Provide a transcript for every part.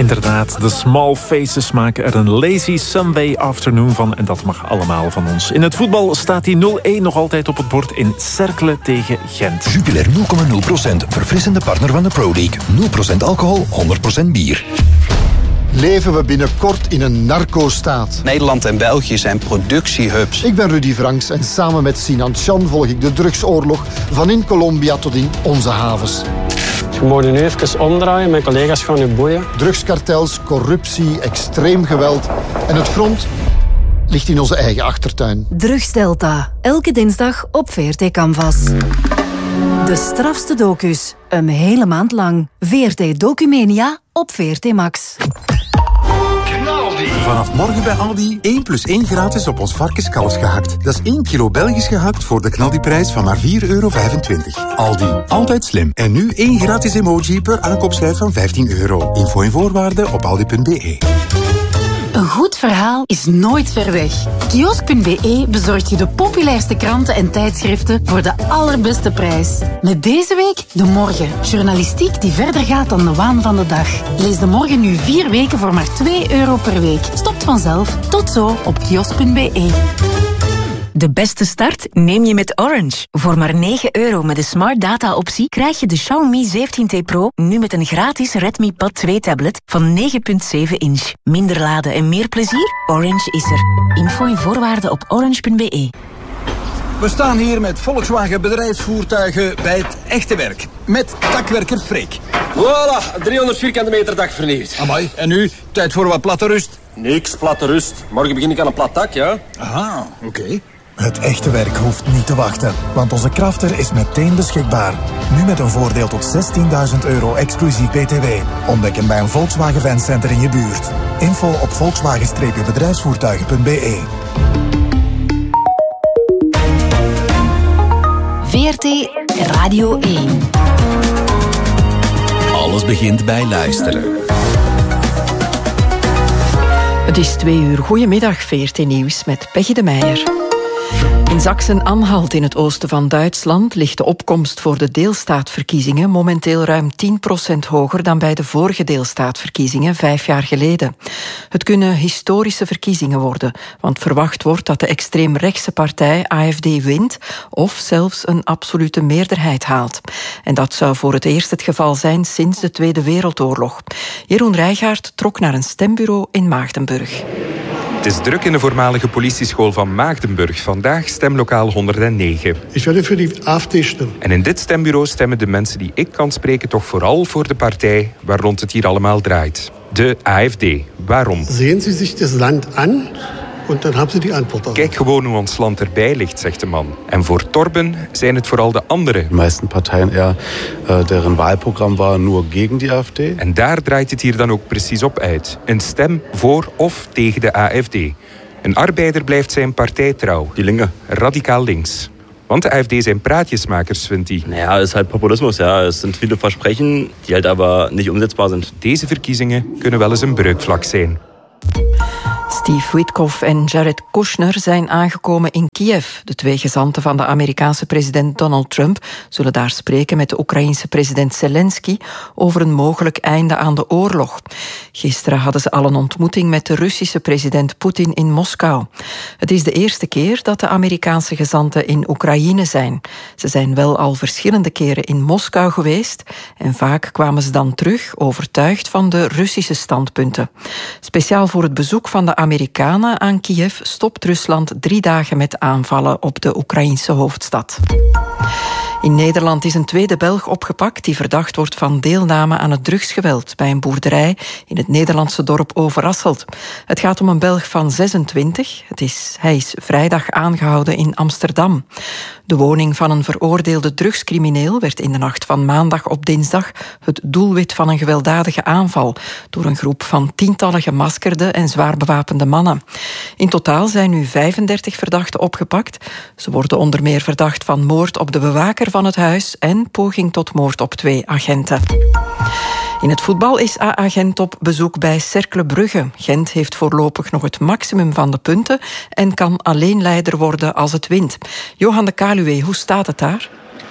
Inderdaad, de Small Faces maken er een lazy Sunday afternoon van. En dat mag allemaal van ons. In het voetbal staat die 0-1 nog altijd op het bord in Cercle tegen Gent. Jupiler 0,0%. Verfrissende partner van de Pro League. 0% alcohol, 100% bier. Leven we binnenkort in een narco-staat? Nederland en België zijn productiehubs. Ik ben Rudy Franks en samen met Sinan Chan volg ik de drugsoorlog van in Colombia tot in onze havens. We moeten nu even omdraaien, mijn collega's gaan nu boeien. Drugskartels, corruptie, extreem geweld en het front ligt in onze eigen achtertuin. Drugsdelta, elke dinsdag op VRT Canvas. De strafste docus, een hele maand lang. VRT Documania op VRT Max. Vanaf morgen bij Aldi 1+1 gratis op ons varkenskalfs gehakt. Dat is 1 kilo Belgisch gehakt voor de knaldiprijs van maar €4,25. Aldi, altijd slim. En nu 1 gratis emoji per aankoopschijf van €15. Info en voorwaarden op aldi.be. Een goed verhaal is nooit ver weg. Kiosk.be bezorgt je de populairste kranten en tijdschriften voor de allerbeste prijs. Met deze week De Morgen. Journalistiek die verder gaat dan de waan van de dag. Lees De Morgen nu 4 weken voor maar €2 per week. Stopt vanzelf. Tot zo op kiosk.be. De beste start neem je met Orange. Voor maar €9 met de Smart Data optie krijg je de Xiaomi 17T Pro nu met een gratis Redmi Pad 2 tablet van 9,7 inch. Minder laden en meer plezier? Orange is er. Info en voorwaarden op orange.be. We staan hier met Volkswagen bedrijfsvoertuigen bij het echte werk. Met takwerker Freek. Voilà, 300 vierkante meter dak vernieuwd. Amai, en nu? Tijd voor wat platte rust? Niks, platte rust. Morgen begin ik aan een plat dak, ja? Aha, oké. Het echte werk hoeft niet te wachten, want onze Crafter is meteen beschikbaar. Nu met een voordeel tot €16.000 exclusief BTW. Ontdek hem bij een Volkswagen Fancenter in je buurt. Info op volkswagen-bedrijfsvoertuigen.be. VRT Radio 1. Alles begint bij luisteren. Het is 2 uur. Goedemiddag, VRT Nieuws met Peggy de Meijer. In Sachsen-Anhalt in het oosten van Duitsland ligt de opkomst voor de deelstaatverkiezingen momenteel ruim 10% hoger dan bij de vorige deelstaatverkiezingen 5 jaar geleden. Het kunnen historische verkiezingen worden, want verwacht wordt dat de extreemrechtse partij AfD wint of zelfs een absolute meerderheid haalt. En dat zou voor het eerst het geval zijn sinds de Tweede Wereldoorlog. Jeroen Rijgaard trok naar een stembureau in Maagdenburg. Het is druk in de voormalige politieschool van Maagdenburg. Vandaag stemlokaal 109. Ik werde voor die AfD stemmen. En in dit stembureau stemmen de mensen die ik kan spreken toch vooral voor de partij waar rond het hier allemaal draait. De AfD. Waarom? Zien Sie zich het land aan en dan hebben ze die antwoord al. Kijk gewoon hoe ons land erbij ligt, zegt de man. En voor Torben zijn het vooral de anderen. De meeste partijen, deren Wahlprogramm was nur gegen die AfD. En daar draait het hier dan ook precies op uit. Een stem voor of tegen de AfD. Een arbeider blijft zijn partij trouw. Die Linke. Radicaal links. Want de AfD zijn praatjesmakers, vindt hij. Naja, het is halt Populismus, ja. Es sind viele Versprechen, die halt aber nicht umsetzbar sind. Deze verkiezingen kunnen wel eens een breukvlak zijn. Steve Witkoff en Jared Kushner zijn aangekomen in Kiev. De 2 gezanten van de Amerikaanse president Donald Trump zullen daar spreken met de Oekraïense president Zelensky over een mogelijk einde aan de oorlog. Gisteren hadden ze al een ontmoeting met de Russische president Poetin in Moskou. Het is de eerste keer dat de Amerikaanse gezanten in Oekraïne zijn. Ze zijn wel al verschillende keren in Moskou geweest en vaak kwamen ze dan terug overtuigd van de Russische standpunten. Speciaal voor het bezoek van de Amerikanen aan Kiev stopt Rusland 3 dagen met aanvallen op de Oekraïense hoofdstad. In Nederland is een tweede Belg opgepakt die verdacht wordt van deelname aan het drugsgeweld bij een boerderij in het Nederlandse dorp Overasselt. Het gaat om een Belg van 26. Hij is vrijdag aangehouden in Amsterdam. De woning van een veroordeelde drugscrimineel werd in de nacht van maandag op dinsdag het doelwit van een gewelddadige aanval door een groep van tientallen gemaskerde en zwaar bewapende mannen. In totaal zijn nu 35 verdachten opgepakt. Ze worden onder meer verdacht van moord op de bewaker van het huis en poging tot moord op 2 agenten. In het voetbal is AA Gent op bezoek bij Cercle Brugge. Gent heeft voorlopig nog het maximum van de punten en kan alleen leider worden als het wint. Johan de Kaluwe, hoe staat het daar?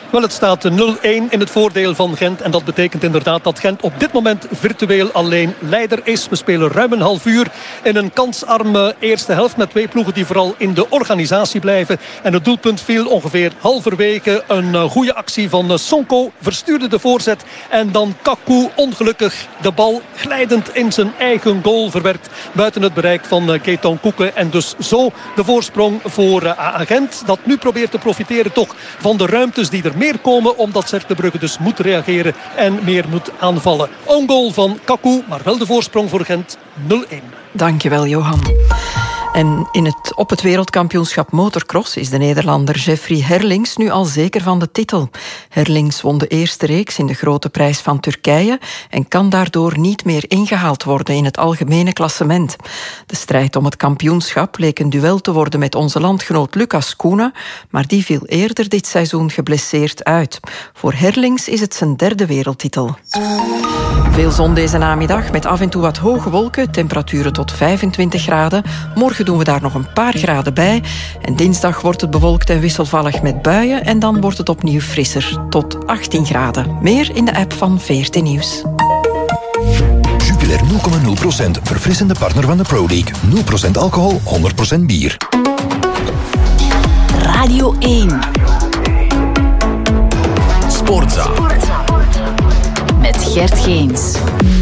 Wel, het staat 0-1 in het voordeel van Gent. En dat betekent inderdaad dat Gent op dit moment virtueel alleen leider is. We spelen ruim een half uur in een kansarme eerste helft met twee ploegen die vooral in de organisatie blijven. En het doelpunt viel ongeveer halverwege. Een goede actie van Sonko verstuurde de voorzet. En dan Kaku ongelukkig de bal glijdend in zijn eigen goal verwerkt. Buiten het bereik van Keeton Koeken. En dus zo de voorsprong voor Gent. Dat nu probeert te profiteren toch van de ruimtes die er meer komen. Omdat Cercle Brugge dus moet reageren en meer moet aanvallen. Own goal van Kaku, maar wel de voorsprong voor Gent 0-1. Dankjewel, Johan. En op het wereldkampioenschap motocross is de Nederlander Jeffrey Herlings nu al zeker van de titel. Herlings won de eerste reeks in de Grote Prijs van Turkije en kan daardoor niet meer ingehaald worden in het algemene klassement. De strijd om het kampioenschap leek een duel te worden met onze landgenoot Lucas Koenen, maar die viel eerder dit seizoen geblesseerd uit. Voor Herlings is het zijn derde wereldtitel. Veel zon deze namiddag met af en toe wat hoge wolken, temperaturen tot 25 graden. Morgen doen we daar nog een paar graden bij. En dinsdag wordt het bewolkt en wisselvallig met buien. En dan wordt het opnieuw frisser, tot 18 graden. Meer in de app van VRT Nieuws. Jupiler 0,0%. Verfrissende partner van de Pro League. 0% alcohol, 100% bier. Radio 1. Sportza. Met Gert Geens.